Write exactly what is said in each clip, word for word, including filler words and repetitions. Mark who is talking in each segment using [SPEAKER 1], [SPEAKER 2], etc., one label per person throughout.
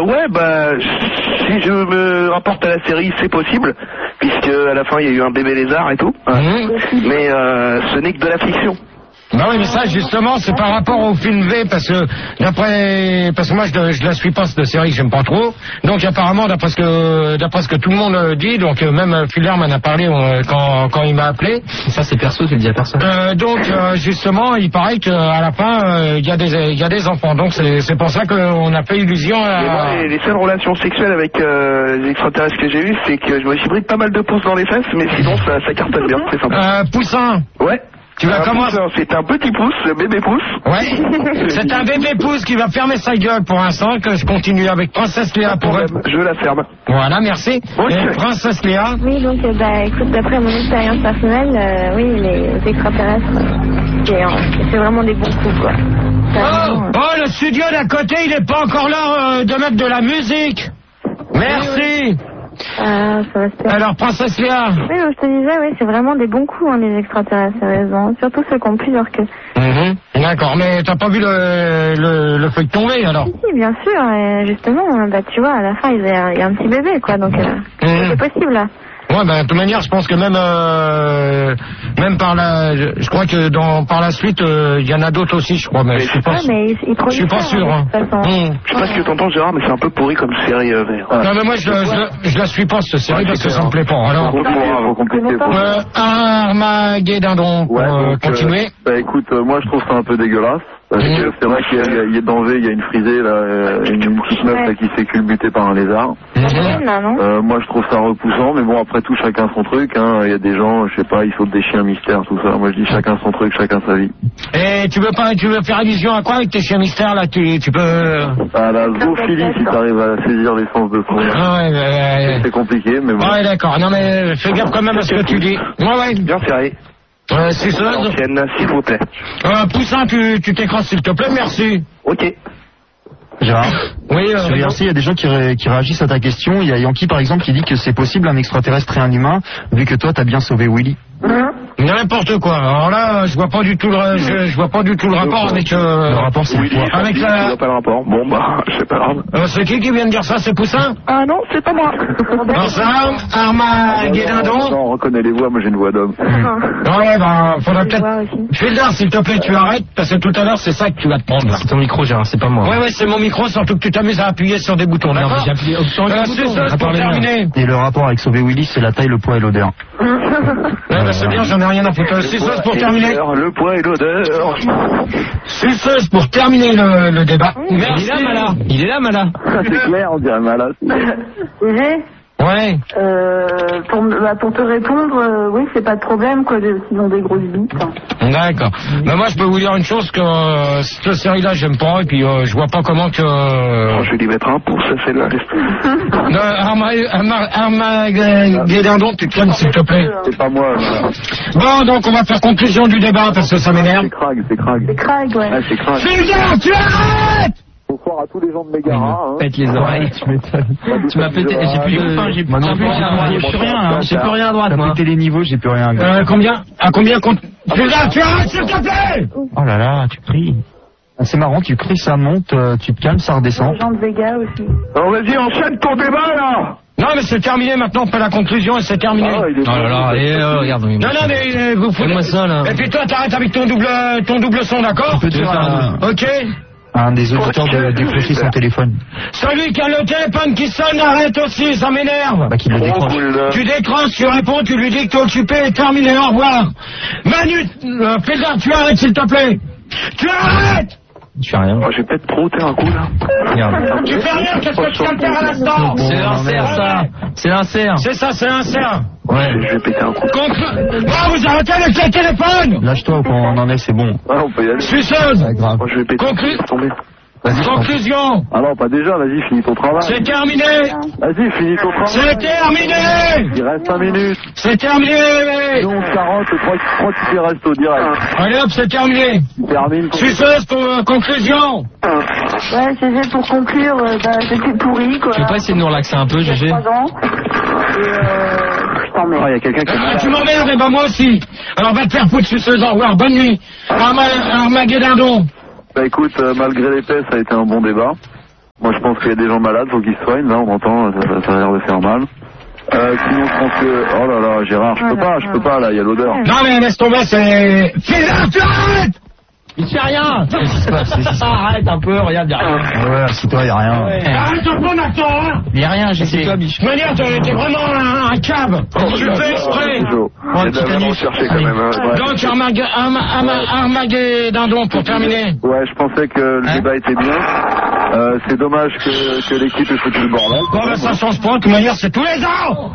[SPEAKER 1] ouais, bah, si je me rapporte à la série, c'est possible, puisque à la fin il y a eu un bébé lézard et tout. Mmh. Mais euh, ce n'est que de la fiction.
[SPEAKER 2] Bah oui, mais ça, justement, c'est par rapport au film V, parce que, d'après, parce que moi, je, je la suis pas, cette série, j'aime pas trop. Donc, apparemment, d'après ce que, d'après ce que tout le monde dit, donc, même Fuller m'en a parlé euh, quand, quand il m'a appelé.
[SPEAKER 3] Ça, c'est perso, tu le dis à personne.
[SPEAKER 2] Euh, donc, euh, justement, il paraît qu'à la fin, il euh, y a des, il y a des enfants. Donc, c'est, c'est pour ça qu'on a fait illusion à...
[SPEAKER 1] Et moi, les, les seules relations sexuelles avec euh, les extraterrestres que j'ai eues, c'est que je me suis pris pas mal de pouces dans les fesses, mais sinon, ça, ça cartonne bien, c'est sympa.
[SPEAKER 2] Euh, poussin.
[SPEAKER 1] Ouais.
[SPEAKER 2] Tu vas commencer.
[SPEAKER 1] C'est un petit pouce, le bébé pouce.
[SPEAKER 2] Ouais. C'est un bébé pouce qui va fermer sa gueule pour l'instant, que je continue avec Princesse Léa pour elle.
[SPEAKER 1] Je la ferme.
[SPEAKER 2] Voilà, merci. Okay. Et Princesse Léa.
[SPEAKER 4] Oui, donc, euh, bah, écoute, d'après mon expérience personnelle, euh, oui, les extraterrestres, euh, c'est, euh, c'est vraiment des bons coups, quoi.
[SPEAKER 2] Oh, vraiment, euh... oh, le studio d'à côté, il n'est pas encore là euh, de mettre de la musique. Merci. Oui, oui.
[SPEAKER 4] Ah, ça va se faire.
[SPEAKER 2] Alors, Princesse Léa.
[SPEAKER 4] Oui, je te disais, oui, c'est vraiment des bons coups, hein, les extraterrestres, sérieusement. Surtout ceux qui ont plusieurs queues.
[SPEAKER 2] Mmh. D'accord, mais t'as pas vu le, le, le feuille tomber, alors?
[SPEAKER 4] Si, si, bien sûr, et justement, bah, tu vois, à la fin, il y a, il y a un petit bébé, quoi, donc euh, mmh. c'est possible, là.
[SPEAKER 2] Ouais, ben, de toute manière, je pense que même, euh, même par la, je, je crois que dans, par la suite, il euh, y en a d'autres aussi, je crois, mais, mais je suis pas,
[SPEAKER 4] ouais, mais il, il
[SPEAKER 2] je suis pas
[SPEAKER 4] ça,
[SPEAKER 2] sûr, hein.
[SPEAKER 4] hein.
[SPEAKER 1] Mmh. Je sais pas ce que t'entends, Gérard, mais c'est un peu pourri comme série, euh, vert.
[SPEAKER 2] Non, mais moi, je, je, je la suis pas, cette série, ouais, parce que ça me plaît pas, alors. Euh, Armageddon, pour
[SPEAKER 5] ouais,
[SPEAKER 2] euh, continuer.
[SPEAKER 5] Euh, bah, écoute, euh, moi, je trouve ça un peu dégueulasse. Parce que c'est vrai qu'il y a, il y a danger, il y a une frisée, là, euh, une, une petite meuf là, qui s'est culbutée par un lézard.
[SPEAKER 4] Mmh.
[SPEAKER 5] Euh, moi je trouve ça repoussant, mais bon après tout chacun son truc, hein. Il y a des gens, je sais pas, ils sautent des chiens mystères, tout ça. Moi je dis chacun son truc, chacun sa vie.
[SPEAKER 2] Et tu veux pas, tu veux faire allusion à quoi avec tes chiens mystères là? Tu, tu peux...
[SPEAKER 5] À la zoophilie si t'arrives à saisir l'essence de son.
[SPEAKER 2] Ah ouais, ouais,
[SPEAKER 5] c'est compliqué, mais bon.
[SPEAKER 2] Ouais d'accord, non mais fais gaffe quand même à ce que tu dis. Ouais ouais.
[SPEAKER 1] Bien serré.
[SPEAKER 2] Euh, c'est ça.
[SPEAKER 1] S'il vous plaît.
[SPEAKER 2] Euh, Poussin, tu, tu t'écrases s'il te plaît, merci.
[SPEAKER 1] Ok.
[SPEAKER 6] Gérard.
[SPEAKER 2] Oui, euh,
[SPEAKER 6] sur I R C, il y a des gens qui, ré, qui réagissent à ta question. Il y a Yankee, par exemple, qui dit que c'est possible un extraterrestre et un humain, vu que toi, t'as bien sauvé Willy.
[SPEAKER 2] Mmh. N'importe quoi. Alors là, je vois pas du tout le, je, je vois pas du tout le rapport avec. Euh,
[SPEAKER 6] le rapport, c'est
[SPEAKER 1] Willy,
[SPEAKER 2] avec la.
[SPEAKER 1] Je vois pas le rapport. Bon bah, c'est pas grave.
[SPEAKER 2] Euh, c'est qui qui vient de dire ça? C'est Poussin?
[SPEAKER 1] Ah non, c'est pas moi.
[SPEAKER 2] Alors ça, Armageddon.
[SPEAKER 5] Non, on reconnaît les voix. Moi, j'ai une voix d'homme.
[SPEAKER 2] Mmh. Ouais, bah, faudrait peut-être. Fais-le, s'il te plaît, tu arrêtes, parce que tout à l'heure, c'est ça que tu vas te prendre.
[SPEAKER 3] C'est ton micro, Gérard, c'est pas moi.
[SPEAKER 2] Ouais, ouais, c'est mon micro, surtout que tu t'amuses à appuyer sur des boutons. D'accord.
[SPEAKER 3] J'ai appuyé option
[SPEAKER 2] euh, c'est ça, c'est pour terminer.
[SPEAKER 6] Et le rapport avec sauver Willy, c'est la taille, le poids et l'odeur.
[SPEAKER 2] Ouais, bah, c'est bien, j'en ai rien à foutre. Suceuse pour terminer.
[SPEAKER 1] Le poids et l'odeur.
[SPEAKER 2] Suceuse pour terminer le, le débat.
[SPEAKER 3] Merci. Il est là, Mala. Il est là, Mala.
[SPEAKER 5] C'est clair, on dirait Mala.
[SPEAKER 2] Ouais.
[SPEAKER 4] Euh, pour, bah, pour te répondre, euh, oui, c'est pas de problème, quoi, de, s'ils ont des grosses bites.
[SPEAKER 2] D'accord. Mais moi, je peux vous dire une chose, que euh, cette série-là, j'aime pas, et puis euh, je vois pas comment que... Euh...
[SPEAKER 1] Oh, je vais lui mettre un pouce, ça fait là.
[SPEAKER 2] Armageddon, tu te calmes, s'il te plaît.
[SPEAKER 5] C'est pas moi.
[SPEAKER 2] Bon, donc on va faire conclusion du débat, parce que ça m'énerve.
[SPEAKER 5] C'est Krag, c'est Krag.
[SPEAKER 4] C'est Krag, ouais.
[SPEAKER 5] Ah, c'est Krag.
[SPEAKER 2] Fugain, tu arrêtes!
[SPEAKER 5] Bonsoir à tous les gens de Mégara. Hein.
[SPEAKER 3] Pète les oreilles, tu m'étonnes. Tu m'as pété, j'ai plus de faim, j'ai plus rien, j'ai plus rien à droite, moi.
[SPEAKER 6] T'as pété les niveaux, j'ai plus rien.
[SPEAKER 2] Euh, combien? À combien compte? Fugain, tu arrêtes, s'il te plaît!
[SPEAKER 6] Oh là là, tu cries. C'est marrant, tu cries, ça monte, tu te calmes, ça redescend.
[SPEAKER 4] Jean de Vega aussi.
[SPEAKER 1] Alors vas-y, enchaîne ton débat, là!
[SPEAKER 2] Non, mais c'est terminé maintenant, on fait la conclusion et c'est terminé.
[SPEAKER 5] Ah, il est
[SPEAKER 3] oh là là, et euh, regarde.
[SPEAKER 2] Non, non, mais euh, vous foutez.
[SPEAKER 3] Fais-moi ça, là.
[SPEAKER 2] Et puis toi, t'arrêtes avec ton double, ton double son, d'accord?
[SPEAKER 6] Tu peux te faire un...
[SPEAKER 2] Ok.
[SPEAKER 6] Un des auditeurs de décrocher son téléphone.
[SPEAKER 2] Celui qui a le téléphone qui sonne, arrête aussi, ça m'énerve.
[SPEAKER 6] Bah, qu'il le décroche.
[SPEAKER 2] Tu décroches, tu réponds, tu lui dis que t'es occupé et terminé, au revoir. Manu, euh, fais gaffe, tu arrêtes, s'il te plaît. Tu arrêtes!
[SPEAKER 3] Je fais rien.
[SPEAKER 1] Oh, je vais peut-être brouter un coup, là.
[SPEAKER 3] Regarde.
[SPEAKER 2] Tu fais rien, qu'est-ce que tu viens de faire à l'instant?
[SPEAKER 3] C'est l'insert, ça. C'est l'insert.
[SPEAKER 2] C'est ça, c'est l'insert.
[SPEAKER 1] Ouais, je vais péter un coup.
[SPEAKER 2] Conclu... Oh, vous arrêtez avec le téléphone!
[SPEAKER 6] Lâche-toi, on en est, c'est bon.
[SPEAKER 5] Ah, on peut y aller.
[SPEAKER 2] Suceuse!
[SPEAKER 6] Ouais, grave.
[SPEAKER 1] Oh, je vais péter
[SPEAKER 2] Conclu...
[SPEAKER 1] un coup, tomber.
[SPEAKER 2] Conclusion!
[SPEAKER 5] Ah non, pas déjà, vas-y, finis ton travail.
[SPEAKER 2] C'est terminé!
[SPEAKER 5] Vas-y, finis ton travail.
[SPEAKER 2] C'est terminé!
[SPEAKER 5] Il reste cinq minutes.
[SPEAKER 2] C'est terminé!
[SPEAKER 5] onze quarante, je crois que tu fais resto direct.
[SPEAKER 2] Allez hop, c'est terminé!
[SPEAKER 5] Tu termines.
[SPEAKER 2] Suceuse, con- conclusion!
[SPEAKER 4] Ouais, G G, pour conclure, euh, bah, c'était pourri, quoi.
[SPEAKER 3] Tu peux pas essayer de nous relaxer un peu, G G?
[SPEAKER 4] trois ans. Et euh, je t'emmerde.
[SPEAKER 5] Ah, il y a quelqu'un qui...
[SPEAKER 2] Ah, tu m'emmerdes, et ben moi aussi! Alors va te faire foutre, suceuse, au revoir, bonne nuit! Arma- Armageddon!
[SPEAKER 5] Bah écoute, euh, malgré l'épée, ça a été un bon débat. Moi je pense qu'il y a des gens malades, faut qu'ils se soignent, là on entend, ça, ça, ça a l'air de faire mal. Euh, sinon je pense que... Oh là là, Gérard, je peux pas, je peux pas là, il y a l'odeur.
[SPEAKER 2] Non mais laisse tomber, c'est... Fais là, tu arrêtes!
[SPEAKER 3] Il fait rien. Arrête un peu, regarde, y'a rien.
[SPEAKER 6] Ouais, c'est toi, y'a rien.
[SPEAKER 3] Ouais.
[SPEAKER 2] Arrête ton bon accent, hein!
[SPEAKER 3] Y'a rien, j'ai fait.
[SPEAKER 2] De manière, t'es t'es vraiment un, un cab. Tu le fais exprès.
[SPEAKER 5] Il y a vraiment cherché quand même. Hein.
[SPEAKER 2] Donc, Armag- Arma- Armageddon pour terminer.
[SPEAKER 5] Ouais, je pensais que le
[SPEAKER 2] Hein
[SPEAKER 5] débat était bien. Euh, c'est dommage que, que l'équipe ait foutu le bordel.
[SPEAKER 2] Bon, ben ça change pas, de toute manière, c'est tous les ans.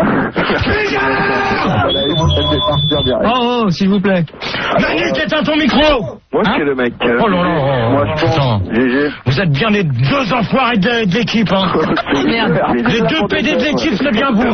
[SPEAKER 3] Oh, oh, s'il vous plaît.
[SPEAKER 2] Manu, éteins ton micro.
[SPEAKER 5] Moi,
[SPEAKER 2] Hein
[SPEAKER 5] c'est le mec.
[SPEAKER 2] Oh là là.
[SPEAKER 5] Moi, je pense.
[SPEAKER 2] Attends.
[SPEAKER 5] G G.
[SPEAKER 2] Vous êtes bien les deux enfoirés de, de l'équipe, hein. Les deux P D de l'équipe, c'est bien vous.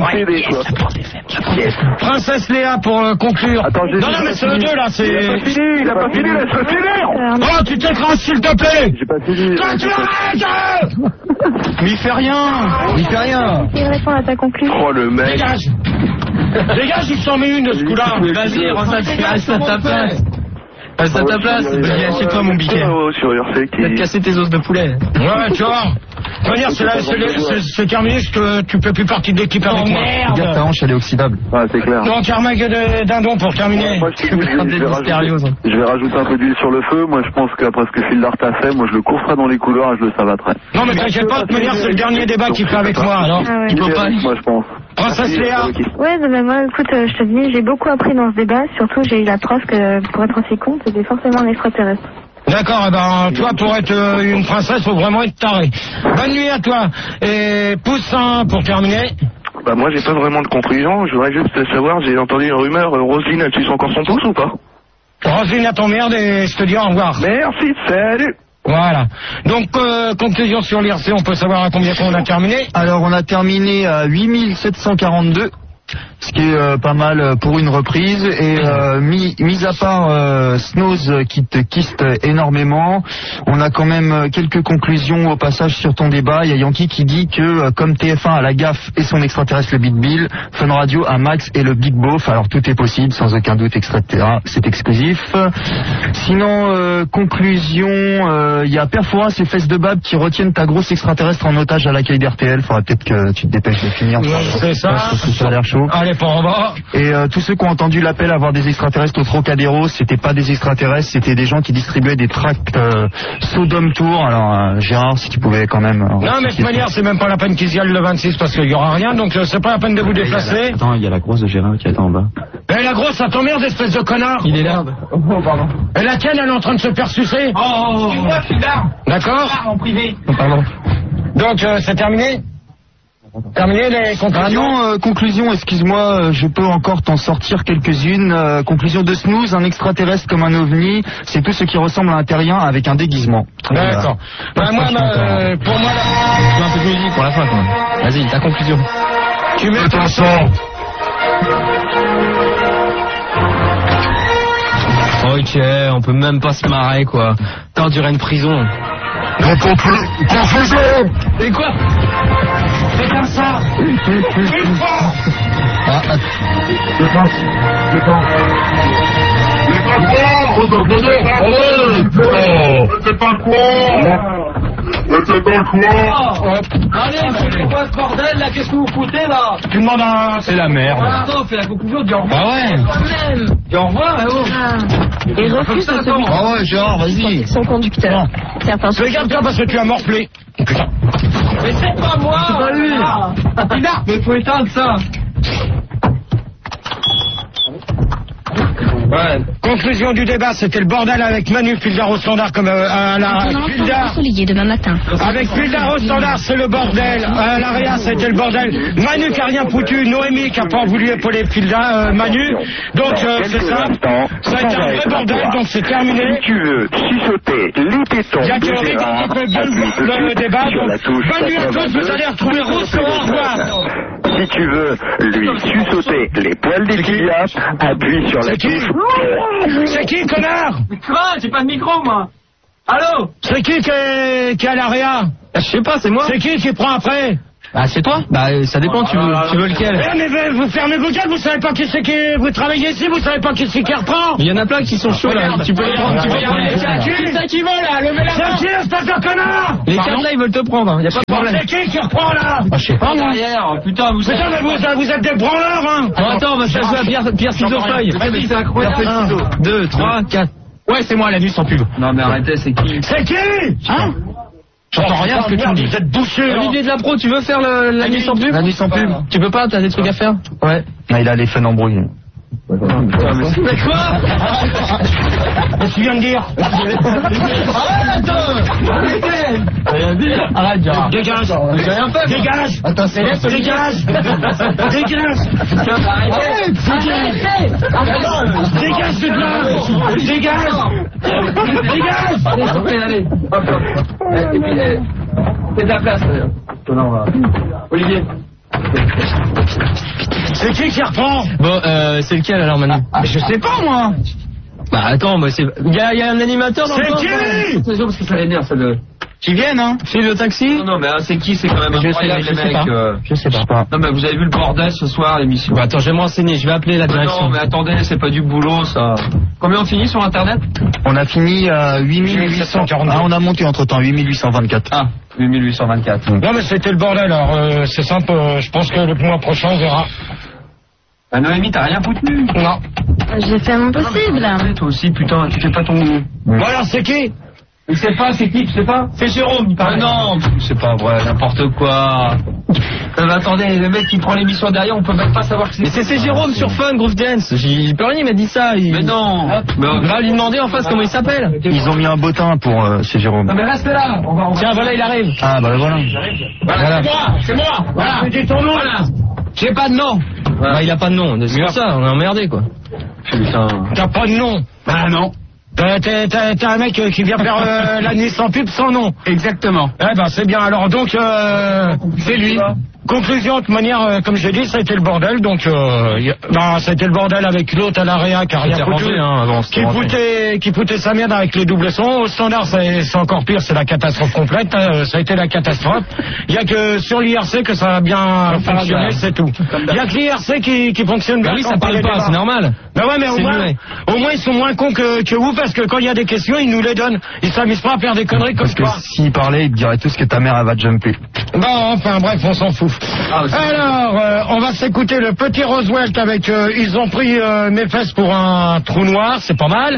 [SPEAKER 2] Princesse Léa pour euh, conclure.
[SPEAKER 5] Attends, j'ai
[SPEAKER 2] non, non, mais c'est eux deux là, c'est.
[SPEAKER 5] Il a pas fini, il a pas fini, laisse-le finir.
[SPEAKER 2] Oh, tu t'écrases s'il te plaît.
[SPEAKER 5] J'ai pas fini.
[SPEAKER 2] Toi, tu arrêtes.
[SPEAKER 6] Mais il fait rien. Il fait rien.
[SPEAKER 4] Il répond à ta conclusion.
[SPEAKER 5] Oh le mec.
[SPEAKER 2] Dégage. Dégage, il s'en met une de ce coup-là.
[SPEAKER 3] Vas-y, Rosal, tu restes à ta place. Reste à ta place. Vas-y, assieds-toi, mon biquet.
[SPEAKER 5] Oh, sur R C qui...
[SPEAKER 3] Tu vas te casser tes os de poulet.
[SPEAKER 2] Ouais, tu vois. De toute manière, c'est la- c'est le- c'est- c'est terminé, je te- tu peux plus partir de l'équipe avec moi.
[SPEAKER 6] Regarde ta hanche, elle est oxydable.
[SPEAKER 5] Ouais, c'est clair.
[SPEAKER 2] Donc, Armageddon pour terminer.
[SPEAKER 5] Moi, je, te dis, je, vais- je vais rajouter, je vais rajouter un peu d'huile sur le feu. Moi, je pense qu'après ce que Phil Dart a fait, moi, je le courserai dans les couloirs et je le savaterai.
[SPEAKER 2] Non, mais t'inquiète pas, de toute manière, c'est le dernier débat qu'il fait avec moi, alors.
[SPEAKER 4] Ah ouais.
[SPEAKER 2] Il peut pas.
[SPEAKER 5] Moi, je pense.
[SPEAKER 2] Princesse Léa.
[SPEAKER 4] Ouais, mais moi, écoute, euh, je te dis, j'ai beaucoup appris dans ce débat. Surtout, j'ai eu la preuve que pour être aussi con, c'était forcément un extraterrestre.
[SPEAKER 2] D'accord, eh ben, toi, pour être euh, une princesse, faut vraiment être taré. Bonne nuit à toi. Et Poussin, pour terminer.
[SPEAKER 1] Bah moi j'ai pas vraiment de conclusion, je voudrais juste savoir, j'ai entendu une rumeur, euh, Roselyne elle suce encore son pouce ou pas?
[SPEAKER 2] Roselyne, à ton merde et je te dis au revoir.
[SPEAKER 1] Merci, salut.
[SPEAKER 2] Voilà. Donc, euh, conclusion sur l'I R C, on peut savoir à combien on a terminé.
[SPEAKER 6] Alors on a terminé à huit mille sept cent quarante-deux, ce qui est euh, pas mal pour une reprise. Et euh, mis, mis à part euh, Snows qui te kiste énormément, on a quand même euh, quelques conclusions au passage sur ton débat. Il y a Yankee qui dit que euh, comme T F un a la gaffe et son extraterrestre le Big Bill, Fun Radio a Max et le Big Beauf. Alors tout est possible, sans aucun doute, extraterrestre, c'est exclusif. Sinon, euh, conclusion, euh, il y a Perfora et Fesses de Bab qui retiennent ta grosse extraterrestre en otage à l'accueil d'R T L. Faudrait peut-être que tu te dépêches de finir.
[SPEAKER 2] Ouais, c'est ça.
[SPEAKER 6] Parce que ça a l'air chaud.
[SPEAKER 2] Allez, pas en bas.
[SPEAKER 6] Et euh, tous ceux qui ont entendu l'appel à voir des extraterrestres au Trocadéro, c'était pas des extraterrestres, c'était des gens qui distribuaient des tracts euh, Sodome Tour. Alors euh, Gérard, si tu pouvais quand même... Euh,
[SPEAKER 2] Non, mais de toute manière, c'est même pas la peine qu'ils y aillent le vingt-six parce qu'il y aura rien, donc euh, c'est pas la peine de vous déplacer.
[SPEAKER 6] Attends, il y a la grosse de Gérard qui attend en bas.
[SPEAKER 2] Eh, la grosse, ça t'emmerde, espèce de connard.
[SPEAKER 3] Il est là. Oh, pardon.
[SPEAKER 2] Et la tienne, elle est en train de se faire sucer.
[SPEAKER 3] Oh, oh, oh.
[SPEAKER 2] D'accord.
[SPEAKER 3] En privé.
[SPEAKER 6] Oh, pardon.
[SPEAKER 2] Donc, euh, c'est terminé. Terminé les
[SPEAKER 6] Ah
[SPEAKER 2] conclusions.
[SPEAKER 6] non, euh, conclusion, excuse-moi, euh, je peux encore t'en sortir quelques-unes. Euh, conclusion de Snooze, un extraterrestre comme un ovni, c'est tout ce qui ressemble à un terrien avec un déguisement.
[SPEAKER 2] D'accord. Bah, moi, euh, pour moi,
[SPEAKER 3] Tu veux un peu de musique pour la fin, quand même. Vas-y, ta conclusion.
[SPEAKER 2] tu mets ton sang.
[SPEAKER 3] Ok, on peut même pas se marrer, quoi. T'endurer une prison.
[SPEAKER 2] Conclusion.
[SPEAKER 3] Et quoi?
[SPEAKER 2] C'est comme ça. Une fois.
[SPEAKER 6] Ah, ah,
[SPEAKER 7] C'est pas quoi? C'est pas quoi?
[SPEAKER 3] Allez, c'est quoi ce bordel, là? Qu'est-ce que vous foutez, là?
[SPEAKER 2] Tu demandes un...
[SPEAKER 3] C'est la merde. Attends, fais la conclusion, dis au revoir.
[SPEAKER 2] Ah ouais.
[SPEAKER 3] Dis au revoir, eh oh.
[SPEAKER 4] Ah. Il refuse de se
[SPEAKER 6] ah ouais, Gérard, vas-y.
[SPEAKER 4] son conducteur. Certains sont...
[SPEAKER 2] Regarde-toi parce que tu as morflé. Putain.
[SPEAKER 3] Mais c'est pas moi! C'est pas lui! Mais faut éteindre ça!
[SPEAKER 2] Ouais. Conclusion du débat, c'était le bordel avec Manu Fildar au standard comme euh, à la Fildar.
[SPEAKER 8] ensoleillé demain matin.
[SPEAKER 2] Avec Fildar au standard, c'est le bordel. À l'Aria, c'était le bordel. Manu qui a rien foutu, Noémie qui a pas voulu épauler Fildar, euh, Manu. Donc euh, c'est ça. Ça a été un vrai bordel, donc c'est terminé.
[SPEAKER 1] Si tu veux chuchoter les tétons
[SPEAKER 2] Il y a
[SPEAKER 1] de
[SPEAKER 2] que
[SPEAKER 1] Gérard,
[SPEAKER 2] qui peut le débat. Donc, bonne nuit à tous, vous allez retrouver Rousseau, au revoir.
[SPEAKER 1] si tu veux lui suçoter les poils des tibias, appuie sur la
[SPEAKER 2] C'est qui?
[SPEAKER 1] touche.
[SPEAKER 2] C'est qui, connard?
[SPEAKER 3] Quoi? J'ai pas de micro, moi. Allô?
[SPEAKER 2] C'est qui qui est, qui est à l'Aria?
[SPEAKER 3] Je sais pas, c'est moi.
[SPEAKER 2] C'est qui qui prend après?
[SPEAKER 3] Bah c'est toi. Bah ça dépend, tu veux, tu veux lequel?
[SPEAKER 2] Eh mais vous fermez vos gueules, vous savez pas qui c'est qui... Vous travaillez ici, vous savez pas qui c'est qui reprend.
[SPEAKER 3] Il y en a plein qui sont chauds là, tu peux les prendre, tu peux y aller.
[SPEAKER 2] C'est ça qui veut là, levez la main. C'est qui, espèce de connard?
[SPEAKER 3] Les quatre là ils veulent te prendre, hein. Y a pas de problème.
[SPEAKER 2] C'est qui qui reprend là?
[SPEAKER 3] Je sais pas. Derrière, putain, vous
[SPEAKER 2] Putain mais vous, vous êtes des branleurs hein.
[SPEAKER 3] Attends, bah ça se voit, Pierre, Pierre ciseaux feuille. Vas-y, c'est incroyable. un, deux, trois, quatre.
[SPEAKER 2] Ouais, c'est moi la nuit sans pub.
[SPEAKER 3] Non mais arrêtez, c'est qui?
[SPEAKER 2] C'est qui? Hein? J'entends rien ce que tu me dis. Vous êtes bouché.
[SPEAKER 3] Olivier de la Pro, tu veux faire le, la nuit sans pub?
[SPEAKER 6] La nuit sans pub.
[SPEAKER 3] Tu peux pas, t'as des trucs à faire?
[SPEAKER 6] Ouais. Ah, il a les fun embrouillés.
[SPEAKER 3] Mais quoi?
[SPEAKER 2] Qu'est-ce que tu viens de dire?
[SPEAKER 3] Arrête! Rien dire. Arrête, Gérard.
[SPEAKER 2] Dégage.
[SPEAKER 3] J'ai rien fait.
[SPEAKER 2] Dégage.
[SPEAKER 3] Attends, c'est
[SPEAKER 2] Dégage. Dégage. Dégage. Dégage de là. Dégage. Dégage.
[SPEAKER 3] Allez, hop, hop. Et puis, c'est de la place. Olivier.
[SPEAKER 2] C'est qui qui reprend?
[SPEAKER 3] Bon, euh, c'est lequel alors maintenant?
[SPEAKER 2] Je sais pas moi.
[SPEAKER 3] Bah attends, moi c'est. Il y, a, y a un animateur dans le
[SPEAKER 2] C'est qui?
[SPEAKER 3] C'est sûr parce que ça l'énerve ça de.
[SPEAKER 6] Qui viennent, hein?
[SPEAKER 3] File le taxi?
[SPEAKER 8] Non, non, mais hein, c'est qui? C'est quand même
[SPEAKER 3] je
[SPEAKER 8] incroyable,
[SPEAKER 3] sais,
[SPEAKER 8] les
[SPEAKER 3] je sais
[SPEAKER 8] mecs.
[SPEAKER 3] pas.
[SPEAKER 8] Euh...
[SPEAKER 3] Je sais pas.
[SPEAKER 8] Non, mais vous avez vu le bordel ce soir, l'émission?
[SPEAKER 3] Bah attends, je vais me renseigner, je vais appeler la direction.
[SPEAKER 8] Non, mais attendez, c'est pas du boulot, ça. Combien on finit sur Internet?
[SPEAKER 6] On a fini à huit mille huit cent quarante. Ah, on a monté entre temps, huit mille huit cent vingt-quatre.
[SPEAKER 8] Ah, huit mille huit cent vingt-quatre.
[SPEAKER 2] Non, mais c'était le bordel, alors euh, c'est simple, euh, je pense que le mois prochain on verra.
[SPEAKER 8] Bah, Noémie, t'as rien foutu?
[SPEAKER 2] Non.
[SPEAKER 4] J'ai fait mon possible.
[SPEAKER 8] Toi aussi, putain, tu fais pas ton.
[SPEAKER 2] Bon, alors c'est qui?
[SPEAKER 8] Je sais pas, c'est qui, tu sais pas? C'est Jérôme, il parle. Non, c'est pas vrai, n'importe quoi. Euh, attendez, le mec qui prend l'émission derrière, on peut même pas savoir que c'est.
[SPEAKER 3] Mais c'est c'est Jérôme sur Fun Groove Dance. Il peut rien, il m'a dit ça. Il...
[SPEAKER 8] Mais non.
[SPEAKER 3] Mais on va lui demander en face comment il s'appelle.
[SPEAKER 6] Ils ont mis un bottin pour euh, chez Jérôme.
[SPEAKER 8] Non mais reste là. On va, on va...
[SPEAKER 3] Tiens, voilà, il arrive.
[SPEAKER 6] Ah bah voilà.
[SPEAKER 8] Voilà, c'est moi, c'est moi. Voilà.
[SPEAKER 2] Dis ton nom.
[SPEAKER 8] Voilà. J'ai pas de nom.
[SPEAKER 3] Bah il a pas de nom. C'est pour ça, on est emmerdé quoi.
[SPEAKER 8] Putain.
[SPEAKER 2] T'as pas de nom?
[SPEAKER 8] Bah non.
[SPEAKER 2] Euh, T'es t'es un mec euh, qui vient faire euh, la nuit sans pub sans nom.
[SPEAKER 8] Exactement.
[SPEAKER 2] Eh ben c'est bien, alors donc euh, c'est lui. Conclusion, de toute manière, euh, comme je l'ai dit, ça a été le bordel, donc euh, y a... non, ça a été le bordel avec l'autre à l'A qui a rien foutu,
[SPEAKER 3] hein, avant,
[SPEAKER 2] qui foutait, qui foutait sa merde avec les doubles sons. Au standard, c'est encore pire, c'est la catastrophe complète, hein, ça a été la catastrophe. Il y a que sur l'I R C que ça a bien fonctionné, c'est tout. Il y a que l'I R C qui, qui fonctionne bien.
[SPEAKER 3] Bah oui, ça parle pas, c'est normal.
[SPEAKER 2] Bah ouais, mais au moins, au moins ils sont moins cons que, que vous, parce que quand il y a des questions, ils nous les donnent. Ils s'amusent pas à faire des conneries comme
[SPEAKER 6] Parce que
[SPEAKER 2] toi.
[SPEAKER 6] s'ils parlaient, ils te diraient tous que ta mère elle va jumper.
[SPEAKER 2] Bon, enfin bref, on s'en fout. Alors, euh, on va s'écouter le petit Roosevelt avec euh, ils ont pris euh, mes fesses pour un trou noir, c'est pas mal.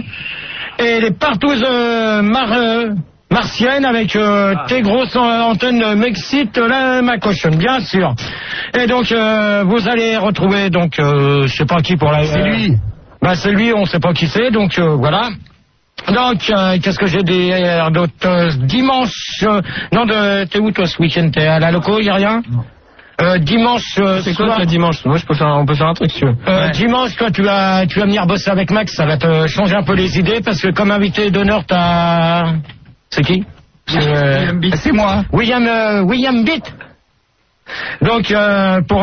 [SPEAKER 2] Et les partouzes euh, mar euh, martiennes avec euh, ah. tes grosses antennes m'excitent la ma cochonne, bien sûr. Et donc euh, vous allez retrouver donc euh, je sais pas qui pour la.
[SPEAKER 6] C'est lui.
[SPEAKER 2] Bah c'est lui, on sait pas qui c'est, donc euh, voilà. Donc, euh, qu'est-ce que j'ai dit hier d'autre euh, dimanche, euh, non, de, t'es où toi ce week-end? T'es à la loco, y a rien? Euh, dimanche euh,
[SPEAKER 3] c'est quoi le dimanche? Moi je peux faire, on peut faire un truc si tu veux.
[SPEAKER 2] Euh, ouais. Dimanche, toi tu vas, tu vas venir bosser avec Max, ça va te changer un peu les idées parce que comme invité d'honneur t'as, c'est qui?
[SPEAKER 6] Euh... C'est moi.
[SPEAKER 2] William, euh, William Bitt. Donc euh, pour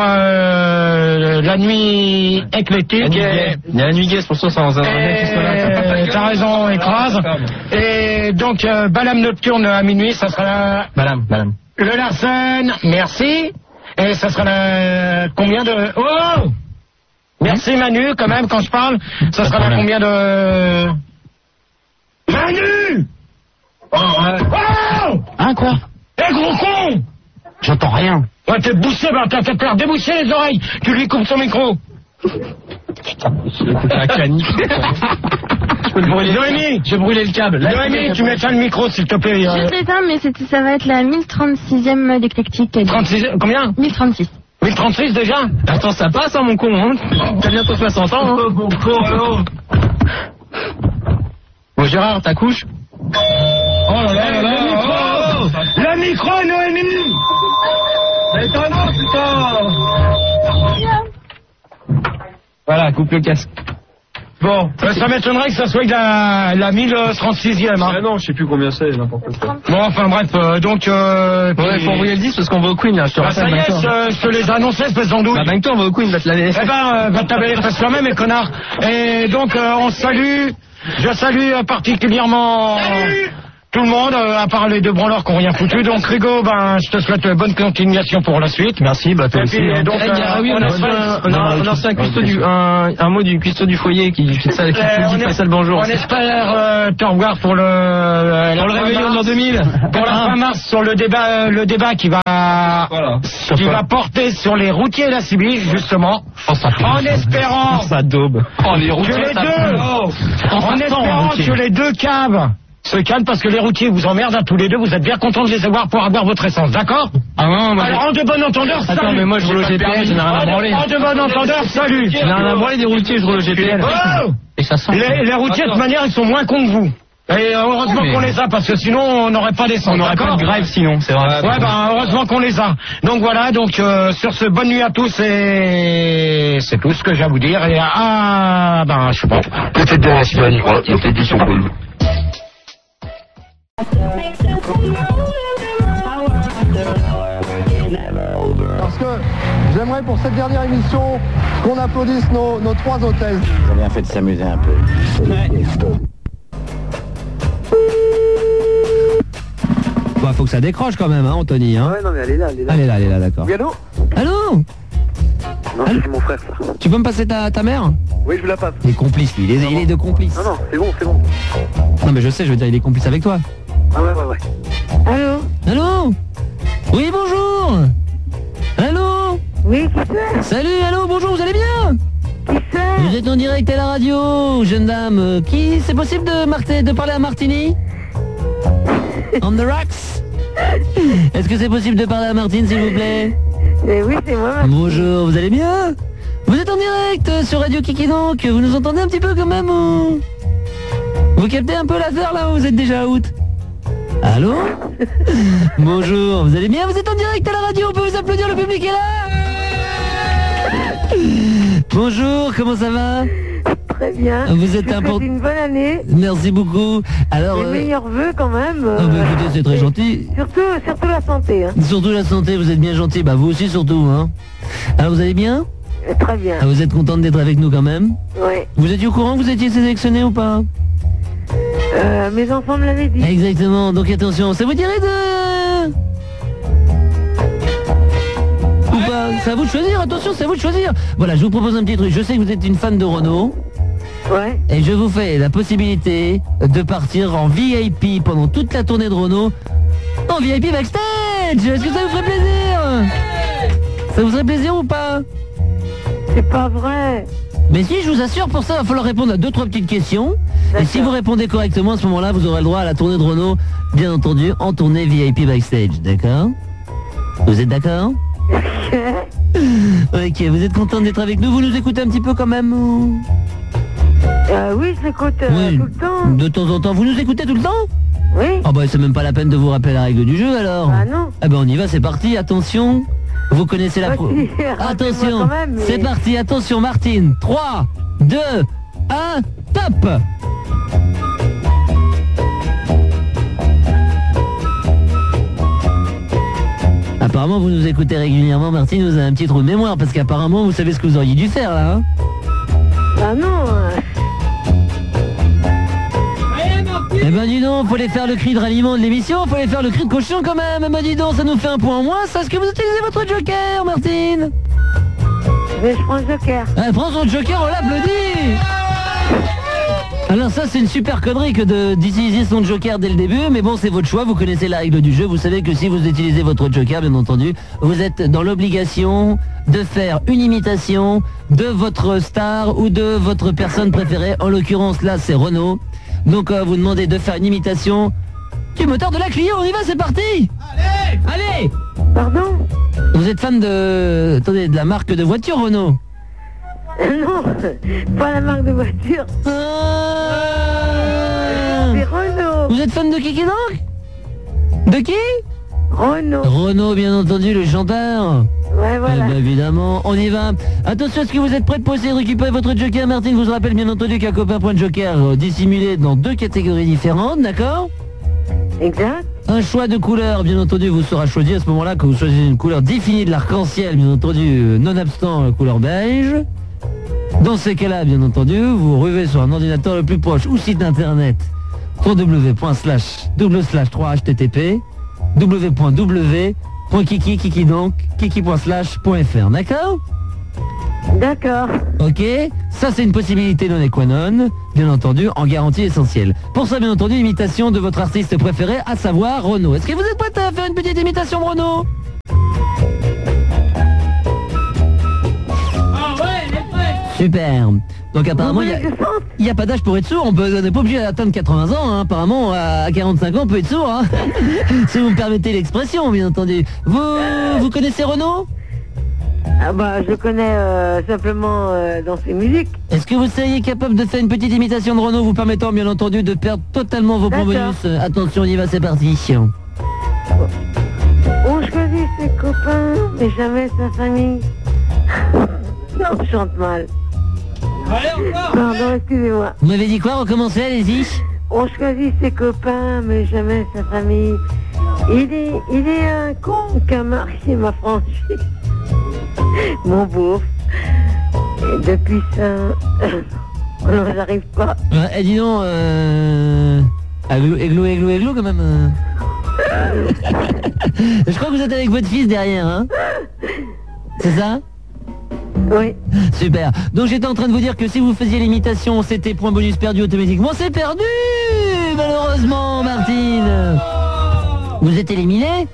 [SPEAKER 2] euh, la nuit éclectique.
[SPEAKER 3] Il y a la nuit gay, c'est pour ça ça en a
[SPEAKER 2] t'as raison, écrase. Et donc euh, Balam Nocturne à minuit, ça sera.
[SPEAKER 3] Balam, Balam.
[SPEAKER 2] Le Larsen, merci. Et ça sera la... combien de... Oh merci Manu, quand même, quand je parle. Ça sera la combien de... Manu oh, euh... oh
[SPEAKER 6] Hein, quoi?
[SPEAKER 2] Eh, gros con
[SPEAKER 6] J'entends rien.
[SPEAKER 2] Ouais, t'es bouché, bah, t'as fait peur. Déboucher les oreilles. Tu lui coupes son micro.
[SPEAKER 3] Putain, j'ai la canique. Je peux le brûler.
[SPEAKER 2] Noémie,
[SPEAKER 3] j'ai brûlé le câble.
[SPEAKER 2] Noémie, tu m'éteins le micro, s'il te plaît.
[SPEAKER 4] Je t'éteins, mais ça va être la mille trente-sixième d'éclectique.
[SPEAKER 2] trente-six, combien?
[SPEAKER 4] mille trente-six.
[SPEAKER 2] mille trente-six déjà?
[SPEAKER 3] Attends, ça passe, hein, mon con, hein. T'as bientôt soixante ans, hein.
[SPEAKER 8] Mon con, alors.
[SPEAKER 3] Bon, Gérard, ta couche?
[SPEAKER 2] Oh là là là là. Le micro, oh, le micro, Noémie.
[SPEAKER 8] Mais t'en as, putain.
[SPEAKER 3] Voilà, coupe le casque.
[SPEAKER 2] Bon, euh, ça m'étonnerait que ça soit la, la mille trente-sixième. Hein.
[SPEAKER 8] Ah non, je sais plus combien c'est, n'importe quoi.
[SPEAKER 2] Bon, enfin bref, euh, donc... Euh,
[SPEAKER 3] ouais, faut envoyer le dix parce qu'on va au Queen, là, je te
[SPEAKER 2] bah,
[SPEAKER 3] rappelle.
[SPEAKER 2] Ça y est, je, je te les ai annoncés, espèce d'andouille.
[SPEAKER 3] Bah, toi on va au Queen, va te laver.
[SPEAKER 2] Eh ben, euh, va te laver les fesses toi-même, et connard. Et donc, euh, on salue, je salue euh, particulièrement... Salut tout le monde, euh, à part les deux branleurs qui n'ont rien foutu. Donc Rigo, ben, je te souhaite euh, bonne continuation pour la suite.
[SPEAKER 6] Merci, bah toi
[SPEAKER 2] Et
[SPEAKER 6] aussi.
[SPEAKER 2] puis,
[SPEAKER 6] hein.
[SPEAKER 2] donc,
[SPEAKER 3] Eh,
[SPEAKER 2] euh,
[SPEAKER 3] ah oui, on a
[SPEAKER 2] on
[SPEAKER 3] reçu
[SPEAKER 2] a-
[SPEAKER 3] un, on a, on a reçu un, cuistot du, un, un mot du cuistot du foyer qui, qui, qui, qui, qui,
[SPEAKER 2] Euh, on
[SPEAKER 3] dit
[SPEAKER 2] est-
[SPEAKER 3] pas ça le bonjour.
[SPEAKER 2] On espère euh, te revoir pour le, euh,
[SPEAKER 3] Pour
[SPEAKER 2] la
[SPEAKER 3] le
[SPEAKER 2] fin
[SPEAKER 3] réveillon de
[SPEAKER 2] mars.
[SPEAKER 3] l'an deux mille.
[SPEAKER 2] Pour la fin mars sur le débat, le débat qui va,
[SPEAKER 3] Voilà.
[SPEAKER 2] qui va porter sur les routiers et la civile, justement. En espérant
[SPEAKER 3] Ça daube. Oh, les
[SPEAKER 2] que
[SPEAKER 3] routiers,
[SPEAKER 2] les
[SPEAKER 3] ça
[SPEAKER 2] deux,
[SPEAKER 3] En
[SPEAKER 2] en
[SPEAKER 3] partant,
[SPEAKER 2] espérant
[SPEAKER 3] routier.
[SPEAKER 2] que les deux caves se calment parce que les routiers vous emmerdent à tous les deux, vous êtes bien contents de les avoir pour avoir votre essence, d'accord?
[SPEAKER 3] Ah non, moi,
[SPEAKER 2] Alors en de bon entendeur, salut.
[SPEAKER 3] Attends, mais moi je roule au G P S, je n'ai rien à branler.
[SPEAKER 2] En de bon entendeur, salut.
[SPEAKER 3] Je n'ai rien à branler des routiers, je roule au G P S.
[SPEAKER 2] Oh
[SPEAKER 3] Et ça sent.
[SPEAKER 2] les, les routiers de toute manière ils sont moins cons que vous. Et euh, heureusement
[SPEAKER 3] Mais-
[SPEAKER 2] qu'on les a parce que sinon on n'aurait pas d'essence.
[SPEAKER 3] On n'aurait pas
[SPEAKER 2] d'accord
[SPEAKER 3] de grève sinon, c'est vrai.
[SPEAKER 2] Ouais, ben heureusement qu'on les a. Donc voilà, donc euh, sur ce, bonne nuit à tous et c'est tout ce que j'ai à vous dire. Et ah, ben je sais pas.
[SPEAKER 7] Peut-être dans la semaine, ouais, il y a peut-être des surprises.
[SPEAKER 9] Parce que j'aimerais pour cette dernière émission qu'on applaudisse nos, nos trois hôtesses.
[SPEAKER 10] Ils ont bien fait de s'amuser un peu.
[SPEAKER 11] Bah, faut que ça décroche quand même, hein, Anthony. Hein.
[SPEAKER 9] Ouais, non, mais elle est là, elle est là.
[SPEAKER 11] Elle est là, elle est là, d'accord.
[SPEAKER 9] Oui, allô?
[SPEAKER 11] Allô?
[SPEAKER 9] Non, c'est mon frère, ça.
[SPEAKER 11] Tu peux me passer ta, ta mère?
[SPEAKER 9] Oui, je vous la passe.
[SPEAKER 11] Il est complice, lui. Il est, il est de complice.
[SPEAKER 9] Non, non, c'est bon, c'est bon.
[SPEAKER 11] Non, mais je sais, je veux dire, il est complice avec toi.
[SPEAKER 9] Ah ouais, ouais, ouais.
[SPEAKER 4] Allô?
[SPEAKER 11] Allô? Oui, bonjour. Allô?
[SPEAKER 4] Oui, qui c'est?
[SPEAKER 11] Salut, allô, bonjour, vous allez bien?
[SPEAKER 4] Qui c'est?
[SPEAKER 11] Vous êtes en direct à la radio, jeune dame. Euh, Qui, c'est possible de, Marti- de parler à Martini? On the rocks? Est-ce que c'est possible de parler à Martine, s'il vous plaît?
[SPEAKER 4] Eh oui, c'est moi.
[SPEAKER 11] Bonjour, vous allez bien? Vous êtes en direct euh, sur Radio Kiki donc, vous nous entendez un petit peu quand même ou... Vous captez un peu l'affaire là ou vous êtes déjà out? Allô? Bonjour, vous allez bien? Vous êtes en direct à la radio, on peut vous applaudir, le public est là? Bonjour, comment ça va?
[SPEAKER 4] Très bien.
[SPEAKER 11] Vous êtes
[SPEAKER 4] Je
[SPEAKER 11] un
[SPEAKER 4] vous souhaite
[SPEAKER 11] por-
[SPEAKER 4] une bonne année.
[SPEAKER 11] Merci beaucoup. Alors...
[SPEAKER 4] Les
[SPEAKER 11] euh,
[SPEAKER 4] meilleurs vœux quand même.
[SPEAKER 11] ah bah, écoutez, c'est très gentil.
[SPEAKER 4] Surtout, surtout la santé. Hein.
[SPEAKER 11] Surtout la santé, vous êtes bien gentil. Bah vous aussi surtout, hein. Alors vous allez bien?
[SPEAKER 4] Euh, Très bien.
[SPEAKER 11] Ah, vous êtes contente d'être avec nous quand même?
[SPEAKER 4] Ouais.
[SPEAKER 11] Vous étiez au courant que vous étiez sélectionné ou pas?
[SPEAKER 4] Euh, mes enfants me l'avaient dit.
[SPEAKER 11] Exactement, donc attention, ça vous dirait de... Ou pas? C'est à vous de choisir, attention, c'est à vous de choisir. Voilà, je vous propose un petit truc. Je sais que vous êtes une fan de Renault.
[SPEAKER 4] Ouais.
[SPEAKER 11] Et je vous fais la possibilité de partir en V I P pendant toute la tournée de Renault. En V I P backstage. Est-ce que ça vous ferait plaisir? Ça vous ferait plaisir ou pas?
[SPEAKER 4] C'est pas vrai.
[SPEAKER 11] Mais si, je vous assure, pour ça, il va falloir répondre à deux, trois petites questions. Et si vous répondez correctement, à ce moment-là, vous aurez le droit à la tournée de Renault, bien entendu, en tournée V I P backstage, d'accord? Vous êtes d'accord? Ok, vous êtes content d'être avec nous? Vous nous écoutez un petit peu quand même ou...
[SPEAKER 4] Euh, oui, je l'écoute euh,
[SPEAKER 11] Oui.
[SPEAKER 4] tout le temps.
[SPEAKER 11] De temps en temps, vous nous écoutez tout le temps?
[SPEAKER 4] Oui.
[SPEAKER 11] Ah bah c'est même pas la peine de vous rappeler la règle du jeu alors.
[SPEAKER 4] Ah non.
[SPEAKER 11] Ah bah on y va, c'est parti, attention. Vous connaissez la pro...
[SPEAKER 4] Aussi, rappelez-moi
[SPEAKER 11] Attention,
[SPEAKER 4] quand même, mais-
[SPEAKER 11] c'est parti, attention Martine. trois, deux, un, top. Apparemment vous nous écoutez régulièrement, Martine, vous avez un petit trou de mémoire parce qu'apparemment vous savez ce que vous auriez dû faire là. Hein.
[SPEAKER 4] Ah non. euh,
[SPEAKER 11] Eh ben dis donc, faut aller faire le cri de ralliement de l'émission, faut aller faire le cri de cochon quand même. Eh ben dis donc, ça nous fait un point en moins. Ça, est-ce que vous utilisez votre joker, Martine?
[SPEAKER 4] Mais je prends le joker.
[SPEAKER 11] Ah, prends son joker, on l'applaudit. Alors ça, c'est une super connerie que de- d'utiliser son joker dès le début, mais bon, c'est votre choix, vous connaissez la règle du jeu, vous savez que si vous utilisez votre joker, bien entendu, vous êtes dans l'obligation de faire une imitation de votre star ou de votre personne préférée. En l'occurrence, là, c'est Renault. Donc, euh, vous demandez de faire une imitation du moteur de la Clio. On y va, c'est parti. Allez, allez.
[SPEAKER 4] Pardon?
[SPEAKER 11] Vous êtes fan de... Attendez, de la marque de voiture, Renault?
[SPEAKER 4] Non, pas la marque de voiture.
[SPEAKER 11] Ah.
[SPEAKER 4] C'est Renault.
[SPEAKER 11] Vous êtes fan de qui qui donc? De qui?
[SPEAKER 4] Renault.
[SPEAKER 11] Renault, bien entendu, le chanteur.
[SPEAKER 4] Ouais, voilà.
[SPEAKER 11] Eh ben, évidemment, on y va. Attention, est-ce que vous êtes prêts pour essayer de récupérer votre joker? Martine vous rappelle bien entendu qu'un copain point de joker euh, dissimulé dans deux catégories différentes, d'accord?
[SPEAKER 4] Exact.
[SPEAKER 11] Un choix de couleur, bien entendu, vous sera choisi à ce moment-là que vous choisissez une couleur définie de l'arc-en-ciel, bien entendu, euh, nonobstant la couleur beige. Dans ces cas-là, bien entendu, vous ruvez sur un ordinateur le plus proche ou site internet w point slash double slash trois http w point w point kiki kiki donc kiki point slash point fr, d'accord?
[SPEAKER 10] D'accord.
[SPEAKER 11] Ok, ça c'est une possibilité non qua non, bien entendu, en garantie essentielle. Pour ça, bien entendu, imitation de votre artiste préféré, à savoir Renaud. Est-ce que vous êtes prête à faire une petite imitation de Renaud?
[SPEAKER 3] Ah ouais, il est prêt.
[SPEAKER 11] Super. Donc apparemment, il n'y a, a pas d'âge pour être sourd, on peut- on n'est pas obligé d'atteindre quatre-vingts ans, hein. Apparemment à quarante-cinq ans on peut être sourd, hein. Si vous me permettez l'expression, bien entendu. Vous, vous connaissez Renaud?
[SPEAKER 10] Ah bah, je connais euh, simplement euh, dans ses musiques.
[SPEAKER 11] Est-ce que vous seriez capable de faire une petite imitation de Renaud, vous permettant bien entendu de perdre totalement vos points
[SPEAKER 10] D'accord.
[SPEAKER 11] bonus? Attention, on y va, c'est parti.
[SPEAKER 10] On choisit ses copains, mais jamais sa famille. Non, je chante mal.
[SPEAKER 3] Allez, encore.
[SPEAKER 10] Pardon, excusez-moi.
[SPEAKER 11] Vous m'avez dit quoi? Recommencez, allez-y.
[SPEAKER 10] On choisit ses copains, mais jamais sa famille. Il est, il est un con qu'un marié m'a franchi. Mon beau. Et depuis ça, non, j'arrive pas.
[SPEAKER 11] Euh, eh, dis donc, euh... Églou, églou, églou, églou, quand même. euh. Je crois que vous êtes avec votre fils derrière, hein? C'est ça?
[SPEAKER 10] Oui.
[SPEAKER 11] Super. Donc j'étais en train de vous dire que si vous faisiez l'imitation, c'était point bonus perdu automatiquement. C'est perdu, malheureusement, Martine. Vous êtes éliminé?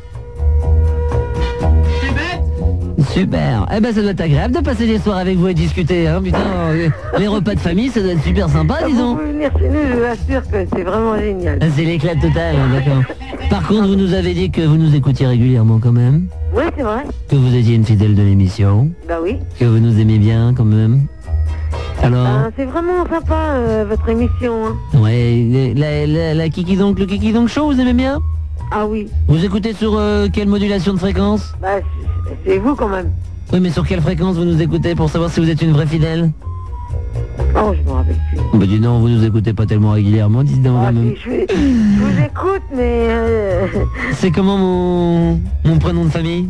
[SPEAKER 3] C'est bête.
[SPEAKER 11] Super. Eh ben ça doit être agréable de passer des soirs avec vous et discuter, hein. Putain, euh, les repas de famille, ça doit être super sympa,
[SPEAKER 10] Vous
[SPEAKER 11] disons.
[SPEAKER 10] pouvez venir chez nous, je vous assure que c'est vraiment génial.
[SPEAKER 11] Ah, c'est l'éclat total, hein, d'accord. Par contre, vous nous avez dit que vous nous écoutiez régulièrement quand même,
[SPEAKER 10] Oui, c'est vrai.
[SPEAKER 11] que vous étiez une fidèle de l'émission,
[SPEAKER 10] Bah oui.
[SPEAKER 11] que vous nous aimez bien quand même. Alors,
[SPEAKER 10] Ah, c'est vraiment sympa, euh, votre émission. Hein.
[SPEAKER 11] ouais, la, la, la Kiki donc, le Kiki donc Show, vous aimez bien?
[SPEAKER 10] Ah oui.
[SPEAKER 11] Vous écoutez sur euh, quelle modulation de fréquence?
[SPEAKER 10] Bah, c'est- c'est vous quand même.
[SPEAKER 11] Oui, mais sur quelle fréquence vous nous écoutez pour savoir si vous êtes une vraie fidèle?
[SPEAKER 10] Oh, je me rappelle plus.
[SPEAKER 11] Bah dis non, vous nous écoutez pas tellement régulièrement, dites donc.
[SPEAKER 10] Ah,
[SPEAKER 11] quand même.
[SPEAKER 10] si, je, je vous écoute, mais... Euh...
[SPEAKER 11] C'est comment mon, mon prénom de famille?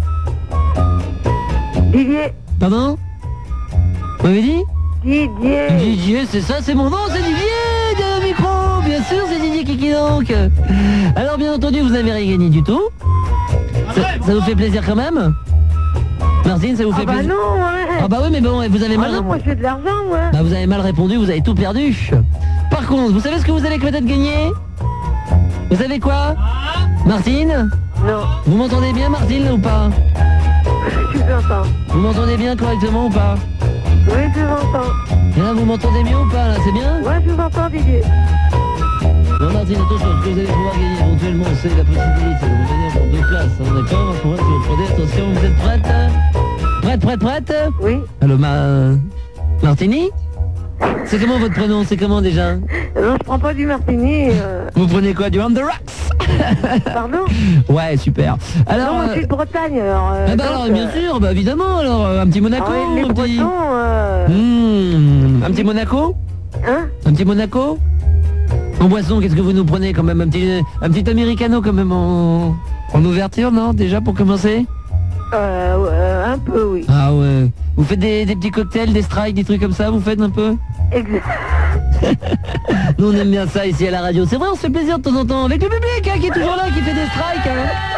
[SPEAKER 10] Didier.
[SPEAKER 11] Pardon? Vous m'avez dit?
[SPEAKER 10] Didier.
[SPEAKER 11] Didier, c'est ça, c'est mon nom, c'est Didier de micro, bien sûr, c'est Didier Kiki donc. Alors bien entendu, vous n'avez rien gagné du tout. Ça, ça vous fait plaisir quand même? Martine, ça vous fait
[SPEAKER 10] Ah bah
[SPEAKER 11] plaisir?
[SPEAKER 10] non, ouais.
[SPEAKER 11] Ah bah oui, mais bon, vous avez
[SPEAKER 10] Ah
[SPEAKER 11] mal
[SPEAKER 10] non, moi, je fais de l'argent, moi.
[SPEAKER 11] Bah vous avez mal répondu, vous avez tout perdu. Par contre, vous savez ce que vous allez peut-être gagner? Vous savez quoi? Martine?
[SPEAKER 10] Non.
[SPEAKER 11] Vous m'entendez bien, Martine, ou pas?
[SPEAKER 10] Je vous entends.
[SPEAKER 11] Vous m'entendez bien correctement ou pas?
[SPEAKER 10] Oui, je vous entends.
[SPEAKER 11] Et là, vous m'entendez mieux ou pas, là, c'est bien?
[SPEAKER 10] Ouais, je vous entends, Didier.
[SPEAKER 11] Non, Martine, attention, ce que vous allez pouvoir gagner éventuellement, c'est la possibilité de vous gagner pour deux places, hein, d'accord? Pour être, si vous prenez, attention, vous êtes prête? Prête, prête, prête?
[SPEAKER 10] Oui.
[SPEAKER 11] Allô, ma... Martini? C'est comment votre prénom? C'est comment déjà?
[SPEAKER 10] Non, je prends pas du martini. Euh...
[SPEAKER 11] Vous prenez quoi? Du On The Rocks?
[SPEAKER 10] Pardon?
[SPEAKER 11] Ouais, super. Alors,
[SPEAKER 10] non, moi,
[SPEAKER 11] euh,
[SPEAKER 10] je suis de Bretagne, alors... Euh,
[SPEAKER 11] ah bah
[SPEAKER 10] donc,
[SPEAKER 11] alors,
[SPEAKER 10] euh,
[SPEAKER 11] bien sûr, bah évidemment, alors, euh, un petit Monaco,
[SPEAKER 10] ah ouais, les
[SPEAKER 11] un petit...
[SPEAKER 10] Bretons, euh...
[SPEAKER 11] Mmh, un petit Monaco?
[SPEAKER 10] Hein?
[SPEAKER 11] Un petit Monaco? En boisson, qu'est-ce que vous nous prenez quand même? Un petit, un petit Americano quand même en, en ouverture, non? Déjà pour commencer?
[SPEAKER 10] Euh, euh, un peu, oui.
[SPEAKER 11] Ah ouais. Vous faites des, des petits cocktails, des strikes, des trucs comme ça, vous faites un peu?
[SPEAKER 10] Exact.
[SPEAKER 11] Nous on aime bien ça ici à la radio. C'est vrai, on se fait plaisir de temps en temps avec le public hein, qui est toujours là, qui fait des strikes.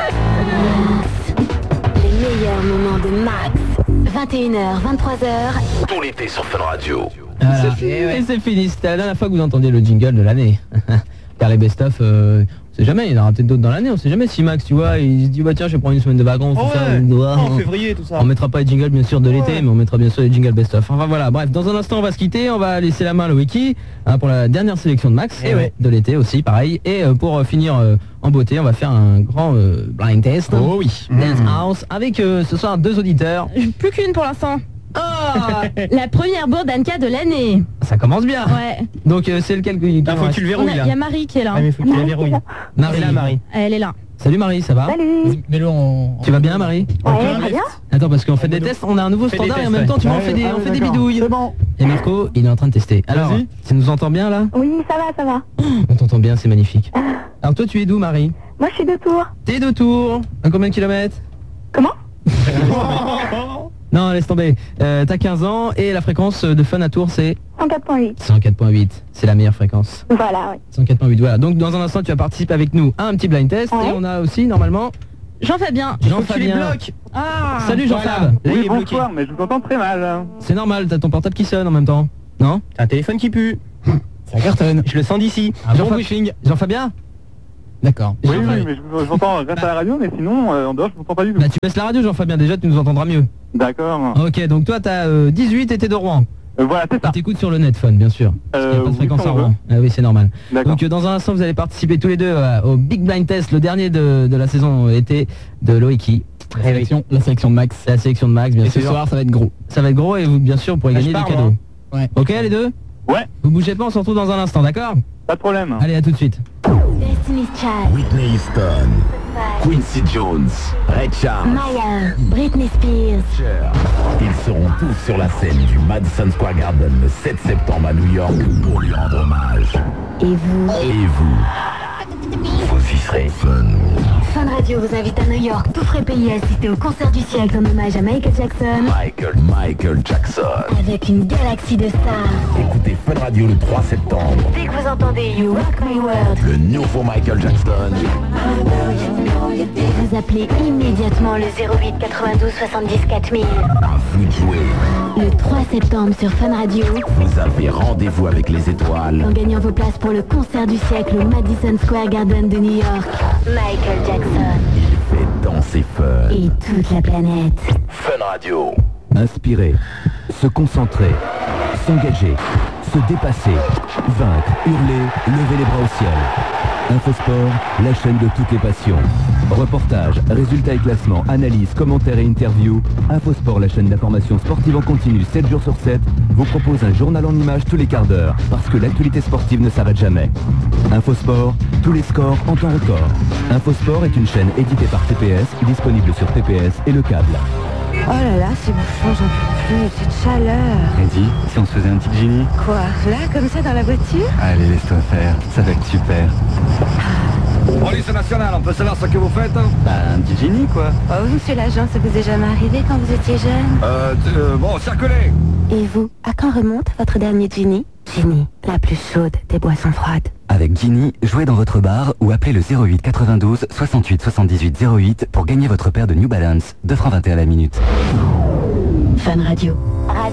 [SPEAKER 11] Hein.
[SPEAKER 12] Les meilleurs moments de Max. vingt et une heures, vingt-trois heures.
[SPEAKER 13] Tout l'été sur Fun Radio.
[SPEAKER 14] Voilà. C'est fini, et c'est fini, c'était la dernière fois que vous entendez le jingle de l'année. Car les best-of, euh, on sait jamais, il y en aura peut-être d'autres dans l'année, on sait jamais si Max, tu vois, il se dit bah tiens je vais prendre une semaine de vacances,
[SPEAKER 6] Oh
[SPEAKER 14] tout ça.
[SPEAKER 6] ouais.
[SPEAKER 14] il doit-
[SPEAKER 6] En février, tout ça.
[SPEAKER 14] On mettra pas les jingles bien sûr de l'été,
[SPEAKER 6] Ouais.
[SPEAKER 14] mais on mettra bien sûr les jingles best-of. Enfin voilà, bref, dans un instant on va se quitter, on va laisser la main à le wiki hein, pour la dernière sélection de Max,
[SPEAKER 6] Et ouais.
[SPEAKER 14] de l'été aussi, pareil. Et euh, pour euh, finir euh, en beauté, on va faire un grand euh, blind test.
[SPEAKER 6] Oh oui.
[SPEAKER 14] Dance
[SPEAKER 6] Mmh.
[SPEAKER 14] House, avec euh, ce soir deux auditeurs.
[SPEAKER 15] Plus qu'une pour l'instant.
[SPEAKER 14] Ah
[SPEAKER 15] La première bourde Anka de l'année.
[SPEAKER 14] Ça commence bien.
[SPEAKER 15] Ouais.
[SPEAKER 14] Donc euh, c'est lequel qui...
[SPEAKER 6] Ah, faut que tu le
[SPEAKER 15] On
[SPEAKER 6] verrouilles
[SPEAKER 15] a-
[SPEAKER 6] là.
[SPEAKER 15] Il y a Marie qui est là.
[SPEAKER 6] Ah, mais faut que tu la verrouilles.
[SPEAKER 14] Marie.
[SPEAKER 6] Et là, Marie.
[SPEAKER 15] Elle est là.
[SPEAKER 14] Salut Marie, ça va?
[SPEAKER 10] Salut.
[SPEAKER 6] Mais là, on...
[SPEAKER 14] Tu vas bien Marie?
[SPEAKER 10] Ouais, très bien.
[SPEAKER 14] Attends, parce qu'on fait des tests, on a un nouveau
[SPEAKER 6] Fait des
[SPEAKER 14] standard et en
[SPEAKER 6] tests,
[SPEAKER 14] même temps tu vois, on
[SPEAKER 6] ouais.
[SPEAKER 14] fait des,
[SPEAKER 6] Ah,
[SPEAKER 14] on fait des
[SPEAKER 6] d'accord.
[SPEAKER 14] bidouilles.
[SPEAKER 6] C'est bon.
[SPEAKER 14] Et Marco, il est en train de tester. Alors,
[SPEAKER 6] Vas-y.
[SPEAKER 14] tu nous entends bien là?
[SPEAKER 4] Oui, ça va, ça va.
[SPEAKER 14] On t'entend bien, c'est magnifique. Alors toi tu es d'où Marie?
[SPEAKER 4] Moi, je suis de Tours.
[SPEAKER 14] T'es de Tours. À combien de kilomètres?
[SPEAKER 4] Comment
[SPEAKER 14] Non, laisse tomber. Euh, t'as quinze ans et la fréquence de Fun à Tours, c'est
[SPEAKER 4] cent quatre point huit.
[SPEAKER 14] cent quatre point huit. C'est la meilleure fréquence.
[SPEAKER 4] Voilà, oui.
[SPEAKER 14] cent quatre point huit, voilà. Donc dans un instant, tu vas participer avec nous à un petit blind test.
[SPEAKER 4] Ouais.
[SPEAKER 14] Et on a aussi, normalement...
[SPEAKER 15] Jean-Fabien.
[SPEAKER 14] Jean-Fabien.
[SPEAKER 15] Ah.
[SPEAKER 14] Salut Jean-Fab. Là, il
[SPEAKER 13] Oui,
[SPEAKER 14] est bloqué.
[SPEAKER 13] bonsoir, mais je vous entends très mal. hein.
[SPEAKER 14] C'est normal, t'as ton portable qui sonne en même temps. Non?
[SPEAKER 3] T'as un téléphone qui pue.
[SPEAKER 14] Ça cartonne.
[SPEAKER 3] Je le sens d'ici.
[SPEAKER 14] Un bon briefing. Jean-Fabien? D'accord.
[SPEAKER 13] Oui, oui, mais je vous- je vous entends grâce à la radio, mais sinon, euh, en dehors, je vous entends pas du tout.
[SPEAKER 14] Bah tu baisses la radio Jean-Fabien, déjà tu nous entendras mieux.
[SPEAKER 13] D'accord.
[SPEAKER 14] Ok, donc toi t'as euh, dix-huit et t'es de Rouen.
[SPEAKER 13] Euh, voilà, c'est ça.
[SPEAKER 14] Et t'écoutes sur le net Fun, bien sûr. Parce qu'il n'y a
[SPEAKER 13] Euh,
[SPEAKER 14] pas de
[SPEAKER 13] oui,
[SPEAKER 14] fréquence
[SPEAKER 13] si
[SPEAKER 14] à
[SPEAKER 13] on veut.
[SPEAKER 14] Rouen. Ah oui, c'est normal.
[SPEAKER 13] D'accord.
[SPEAKER 14] Donc euh, dans un instant, vous allez participer tous les deux euh, au Big Blind Test, le dernier de, de la saison été de Loïki.
[SPEAKER 3] La sélection, la sélection de Max.
[SPEAKER 14] C'est la sélection de Max, bien
[SPEAKER 3] Et
[SPEAKER 14] sûr.
[SPEAKER 3] ce soir, ça va être gros.
[SPEAKER 14] Ça va être gros et vous, bien sûr, vous pourrez
[SPEAKER 3] Ah,
[SPEAKER 14] gagner
[SPEAKER 3] je
[SPEAKER 14] des
[SPEAKER 3] pars,
[SPEAKER 14] cadeaux.
[SPEAKER 3] moi. Ouais.
[SPEAKER 14] Ok, les deux?
[SPEAKER 13] Ouais.
[SPEAKER 14] Vous bougez pas, on se retrouve dans un instant, d'accord?
[SPEAKER 13] Pas de problème.
[SPEAKER 14] Allez, à tout de suite.
[SPEAKER 12] Destiny's Child,
[SPEAKER 7] Whitney Houston, Quincy Jones, Ray Charles,
[SPEAKER 12] Maya, Britney Spears.
[SPEAKER 7] Cher. Ils seront tous sur la scène du Madison Square Garden le sept septembre à New York pour lui rendre hommage.
[SPEAKER 12] Et vous?
[SPEAKER 7] Et vous, vous y serez. Fun.
[SPEAKER 12] Fun Radio vous invite à New York, tout frais payé, à assister au concert du siècle en hommage à Michael Jackson.
[SPEAKER 7] Michael, Michael Jackson.
[SPEAKER 12] Avec une galaxie de stars.
[SPEAKER 7] Écoutez Fun Radio le trois septembre.
[SPEAKER 12] Dès que vous entendez You Rock My World,
[SPEAKER 7] Le nouveau Michael Jackson.
[SPEAKER 12] vous appelez immédiatement le zéro huit quatre-vingt-douze soixante-dix quatre mille.
[SPEAKER 7] À vous de jouer.
[SPEAKER 12] Le trois septembre sur Fun Radio,
[SPEAKER 7] Vous avez rendez-vous avec les étoiles.
[SPEAKER 12] en gagnant vos places pour le concert du siècle au Madison Square Garden de New York. Michael Jackson
[SPEAKER 7] Il fait danser Fun.
[SPEAKER 12] et toute la planète.
[SPEAKER 7] Fun Radio. Inspirer, se concentrer, s'engager, se dépasser, vaincre, hurler, lever les bras au ciel. Infosport, la chaîne de toutes les passions. Reportages, résultats et classements, analyses, commentaires et interviews. Infosport, la chaîne d'information sportive en continu sept jours sur sept, vous propose un journal en images tous les quarts d'heure, parce que l'actualité sportive ne s'arrête jamais. Infosport, tous les scores en temps record. Infosport est une chaîne éditée par T P S, disponible sur T P S et le câble.
[SPEAKER 10] Oh là là, c'est bouffant, j'en peux plus, cette chaleur.
[SPEAKER 16] Eddie, si on se faisait un petit Ginny?
[SPEAKER 10] Quoi, là, comme ça, dans la voiture?
[SPEAKER 16] Allez, laisse-toi faire, ça va être super.
[SPEAKER 17] Police nationale, on peut savoir ce que vous faites?
[SPEAKER 16] Bah, un petit Ginny, quoi.
[SPEAKER 10] Oh, monsieur l'agent, ça vous est jamais arrivé quand vous étiez jeune?
[SPEAKER 17] Euh, euh bon, circulez.
[SPEAKER 12] Et vous, à quand remonte votre dernier Ginny? Ginny, la plus chaude des boissons froides.
[SPEAKER 18] Avec Ginny, jouez dans votre bar ou appelez le zéro huit quatre-vingt-douze soixante-huit soixante-dix-huit zéro huit pour gagner votre paire de New Balance, deux francs vingt et un la minute.
[SPEAKER 12] Fun Radio.